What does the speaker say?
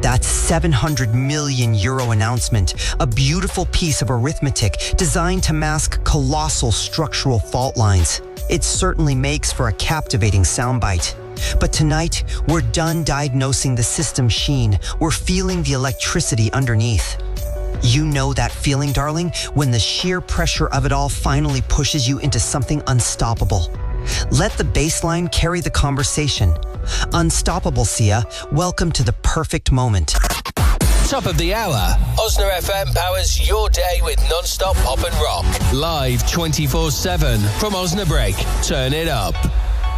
That 700 million euro announcement, a beautiful piece of arithmetic designed to mask colossal structural fault lines. It certainly makes for a captivating soundbite. But tonight, we're done diagnosing the system sheen. We're feeling the electricity underneath. You know that feeling, darling, when the sheer pressure of it all finally pushes you into something unstoppable. Let the bassline carry the conversation. Unstoppable, Sia. Welcome to the perfect moment. Top of the hour. Osna FM powers your day with non-stop pop and rock. Live 24/7 from Osnabrück. Turn it up.